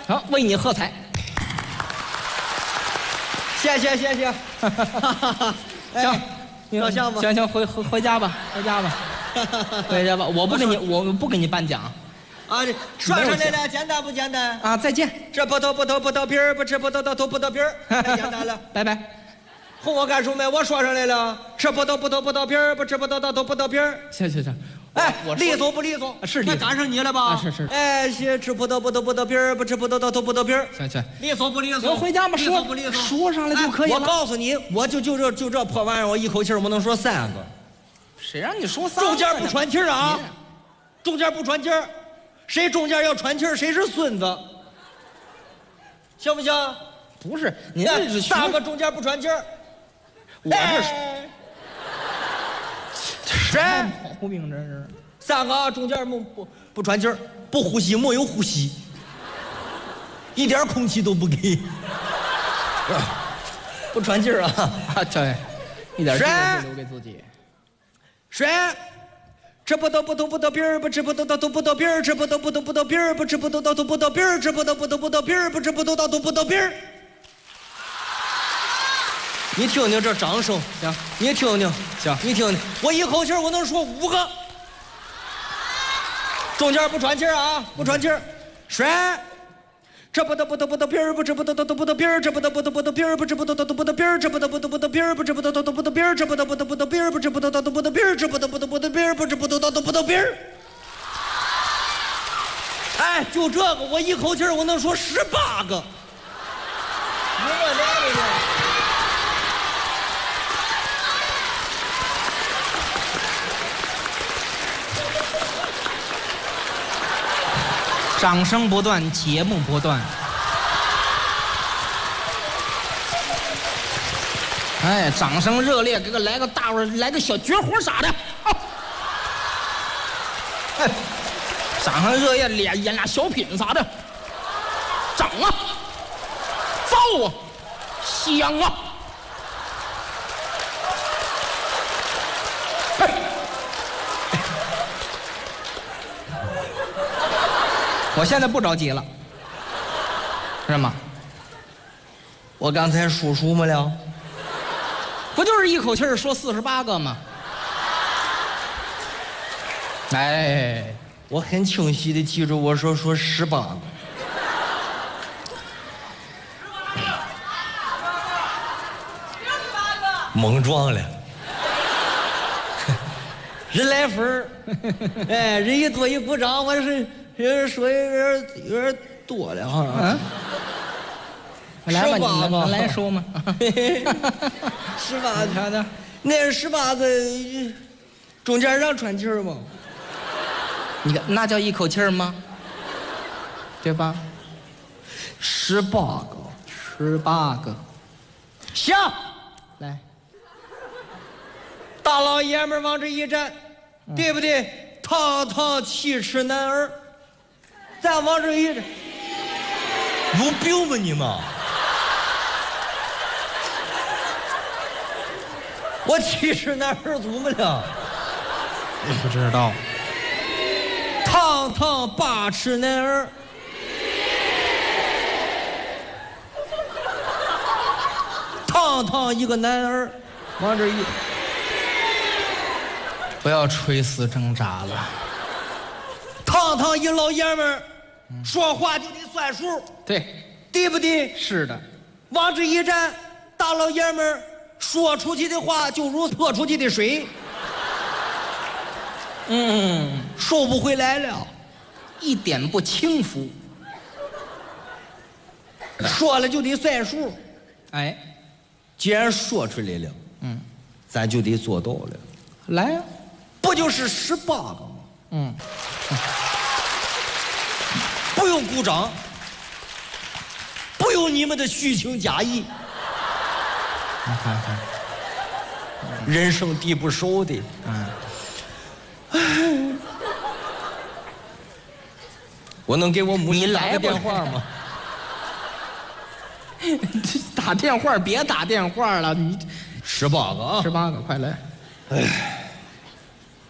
好，为你喝彩。 谢谢。 行， 照相吧。 行，回家吧，回家吧。我不给你颁奖。 啊，刷上来了，简单不简单？ 啊，再见。 吃葡萄皮儿，不吃葡萄头葡萄皮儿，太简单了。 拜拜。 哄我干什么？我说上来了，吃葡萄皮儿，不吃葡萄头葡萄皮儿。 行。 哎，利索不利索？ 是利索。 赶上你了吧？ 啊，是。 哎，吃葡萄皮儿，不吃葡萄头葡萄皮儿。 行。 利索不利索？ 我回家吧， 利索不利索？ 说上来就可以了。 我告诉你，我就这破玩意儿，我一口气我能说3个。 谁让你说3个？ 中间不喘气儿啊！中间不喘气儿，谁中间要喘气儿，谁是孙子。行不行？ 不是，您这是 3个中间不喘气儿。 我这是毛病，这是 3个中间不喘气儿，不呼吸，没有呼吸，一点空气都不给，不喘气儿啊！ 对，一点气都不留给自己。 水，吃葡萄皮儿，不吃葡萄头葡萄皮儿，吃葡萄皮儿，不吃葡萄头葡萄皮儿，吃葡萄皮儿，不吃葡萄头葡萄皮儿。你听听这掌声， 行， 你听听， 行， 你听听，我一口气我能说5个，中间不喘气儿啊，不喘气儿。水，吃葡萄皮儿，不吃葡萄头葡萄皮儿，吃葡萄皮儿，不吃葡萄头葡萄皮儿，吃葡萄皮儿，不吃葡萄头葡萄皮儿，吃葡萄皮儿，不吃葡萄头葡萄皮儿，吃葡萄皮儿，不吃葡萄头葡萄皮儿。哎，就这个，我一口气我能说18个。 掌声不断，节目不断。哎，掌声热烈，给来个大伙儿来个小绝活啥的。哎，掌声热烈，演俩小品啥的。整啊，造啊，香啊！我现在不着急了，是吗？ 我刚才数没了， 不就是一口气说48个吗？哎， 我很清晰的记住我说18个。猛撞了，人来分儿，哎，人一多一鼓掌，我是。人说有点多了哈。 嗯，来吧，你来说嘛。 18个的，那18个中间让喘气儿吗？ 你看那叫一口气儿吗？对吧 ？18个，行， 来， 大老爷们往这一站，对不对？堂堂7尺男儿。再往这一站，有病吧你们！我7尺男儿怎么了？ 不知道。 堂堂8尺男儿，堂堂一个男儿，往这一， 不要垂死挣扎了。 堂堂一老爷们儿。说话就得算数，对不对？ 是的， 往这一站，大老爷们儿说出去的话就如泼出去的水，收不回来了， 一点不轻浮。 说了就得算数， 哎， 既然说出来了，咱就得做到了。 来呀， 不就是18个吗？不用鼓掌，不用你们的虚情假意。 你看看， 人生地不熟的，我能给我母亲打个电话吗？ 打电话别打电话了，你 18个啊 ，18个，快来！ 哎，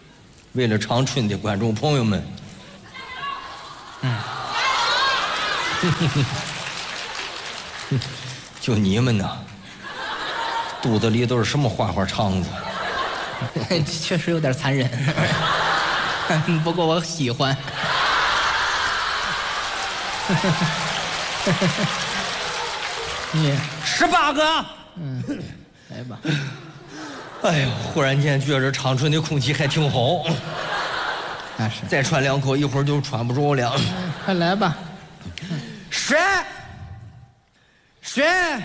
为了长春的观众朋友们， 就你们呢，肚子里都是什么花花肠子？ 确实有点残忍，不过我喜欢。 18个。 来吧。 哎呦，忽然间觉着长春的空气还挺好。 那是。 再喘2口，一会儿就喘不着了。 快来吧。 选。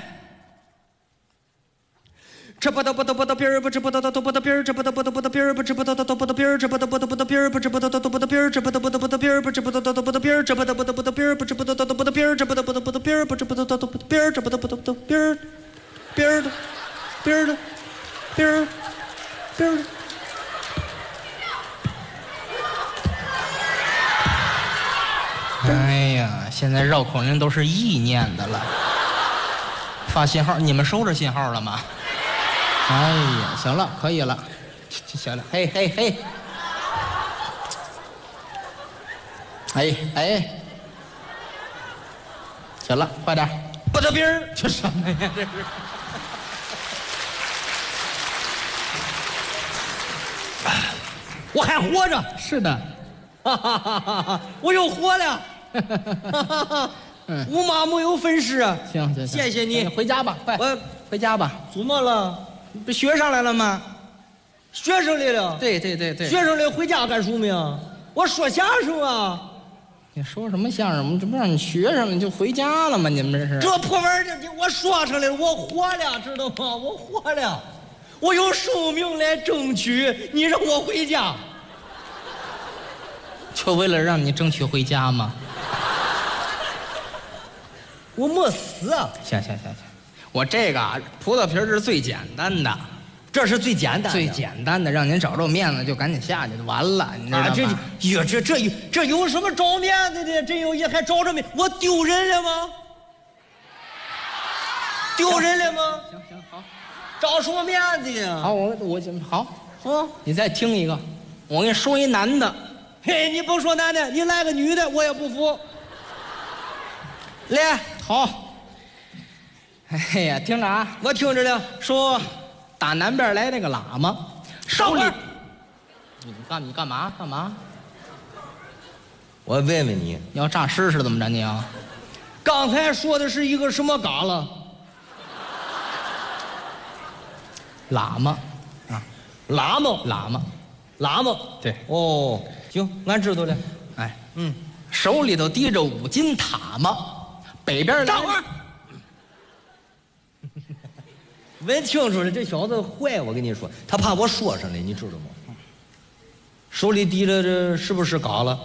这不得不得不得边儿不知不得得不得边儿这不得不得不得边儿不知不得得不得边儿这不得不得不得边儿不知不得得不得边儿这不得不得不得边儿不知不得得不得边儿这不得不得不得边儿不知不得得不得边儿这不得不得不得边儿不知不得得不得边儿这不得不得不得边儿边儿的边儿的边儿边儿的。 哎呀，现在绕口令都是意念的了。发信号，你们收着信号了吗？哎呀，行了，可以了，行了，嘿嘿嘿，哎，行了，快点， 不得边儿， 这什么呀？这是。 我还活着。 是的， 哈哈哈哈哈！我又活了。哈哈哈！无妈没有粉饰。 行， 谢谢你， 回家吧，快， 我回家吧。 怎么了？ 不学上来了吗？ 学生来了。 对。 学生来回家干什么呀？我说相声啊。 你说什么相声？这不让你学上了，你就回家了吗？你们这是？ 这破玩意儿，我说上来了，我活了，知道吗？我活了，我有生命来争取。你让我回家， 就为了让你争取回家吗？ 我没死啊！ 行，我这个啊，葡萄皮儿是最简单的， 这是最简单的， 最简单的，让您找着面子就赶紧下去就完了，你知道吗？ 这有什么找面子的？真有也还找着面，我丢人了吗？丢人了吗？ 行，好， 找什么面子呀？ 好，我好， 啊， 你再听一个，我给你说一男的， 嘿，你甭说男的，你来个女的，我也不服。来， 好。哎呀，听着啊， 我听着了。 说打南边来那个喇嘛，手里，你干嘛？ 我问问你， 你要诈尸是怎么着你啊？ 刚才说的是一个什么嘎了？ 喇嘛啊， 喇嘛。 对。 哦，行，俺知道了。 哎，手里头提着5斤塔嘛，北边来。 等会儿。问清楚了，这小子坏，我跟你说，他怕我说上来，你知道吗？手里提着这是不是嘎了？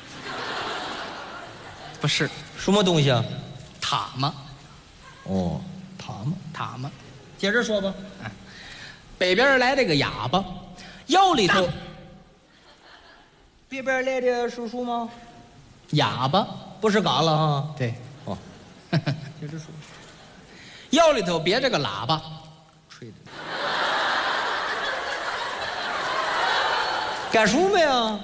不是， 什么东西啊？ 塔嘛。 哦，塔嘛。接着说吧。 北边来这个哑巴，腰里头。 北边来的是什么？ 哑巴， 不是嘎了哈？ 对。 哦， 接着说。腰里头别着个喇叭，吹的。 干什么呀？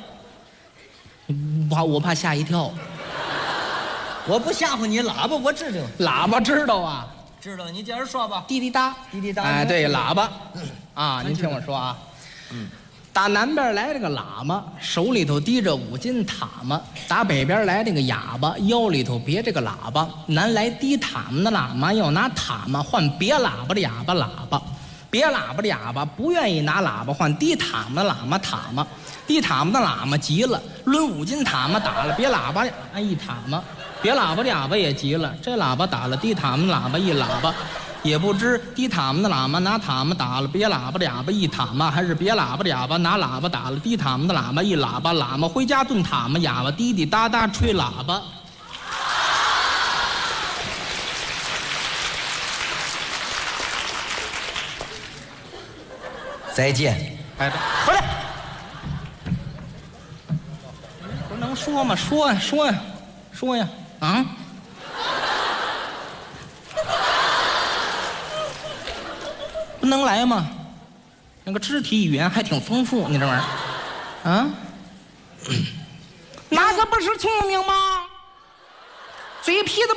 我怕吓一跳。 我不吓唬你，喇叭我知道。 喇叭知道啊？ 知道，你接着说吧。 滴滴答， 滴滴答。 哎，对，喇叭。啊，您听我说啊。打南边来这个喇嘛，手里头提着5斤塔嘛；打北边来这个哑巴，腰里头别这个喇叭。南来提塔嘛的喇嘛要拿塔嘛换别喇叭的哑巴喇叭，别喇叭的哑巴不愿意拿喇叭换提塔嘛的喇嘛塔嘛。提塔嘛的喇嘛急了，抡5斤塔嘛打了别喇叭一塔嘛，别喇叭的哑巴也急了，这喇叭打了提塔嘛的喇叭一喇叭。也不知提塔嘛的喇嘛拿塔嘛打了别喇叭的哑巴一塔嘛，还是别喇叭的哑巴拿喇叭打了提塔嘛的喇嘛一喇叭。喇嘛回家炖塔嘛，哑巴滴滴答答吹喇叭。 再见。 哎，回来。不能说吗？说呀！啊！不能来吗？那个肢体语言还挺丰富，你这玩意儿，啊？那这不是聪明吗？ 嘴皮子